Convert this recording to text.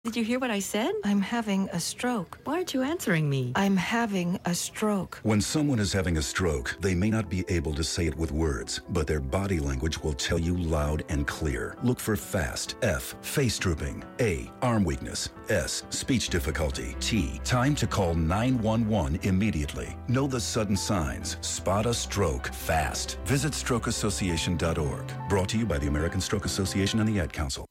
Did you hear what I said? I'm having a stroke. Why aren't you answering me? I'm having a stroke. When someone is having a stroke, they may not be able to say it with words, but their body language will tell you loud and clear. Look for FAST. F, face drooping. A, arm weakness. S, speech difficulty. T, time to call 911 immediately. Know the sudden signs. Spot a stroke fast. Visit strokeassociation.org. Brought to you by the American Stroke Association and the Ad Council.